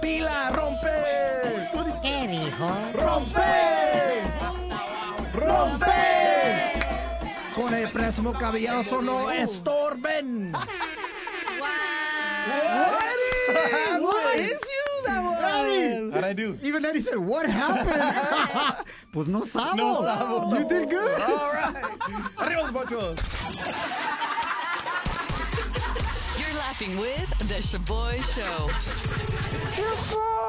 Pila, rompe. ¿Qué dijo? Rompe. Rompe. Con el préstamo caballoso no estorben. Eddie! What is you that one? Eddie! How'd I do? Even Eddie said, what happened? Pues no sabo. No sabo. You did good. All right. Arriba los Bochos. You're laughing with The Shaboy Show.